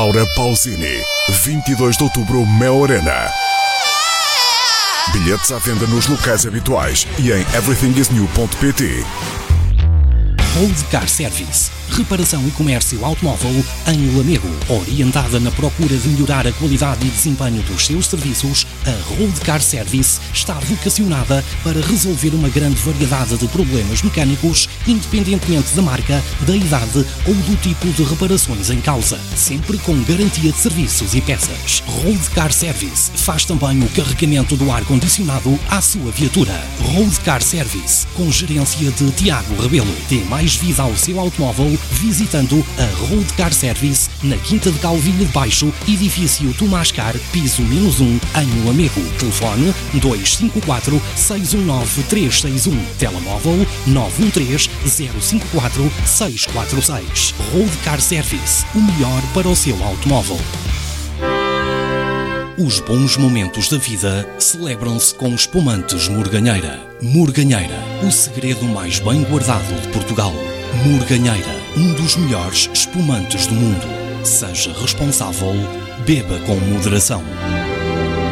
Laura Pausini, 22 de outubro, Mel Arena. Bilhetes à venda nos locais habituais e em everythingisnew.pt. Road Car Service, reparação e comércio automóvel em Lamego. Orientada na procura de melhorar a qualidade e desempenho dos seus serviços, a Road Car Service está vocacionada para resolver uma grande variedade de problemas mecânicos, independentemente da marca, da idade ou do tipo de reparações em causa, sempre com garantia de serviços e peças. Road Car Service faz também o carregamento do ar-condicionado à sua viatura. Road Car Service, com gerência de Tiago Rebelo. Dê mais vida ao seu automóvel visitando a Road Car Service na Quinta de Calvilha de Baixo, edifício Tomás Car, piso -1, em Lamego. Telefone 254 619 361. Telemóvel 913 054 646. Road Car Service, o melhor para o seu automóvel. Os bons momentos da vida celebram-se com espumantes Morganheira. Morganheira, o segredo mais bem guardado de Portugal. Morganheira, um dos melhores espumantes do mundo. Seja responsável, beba com moderação.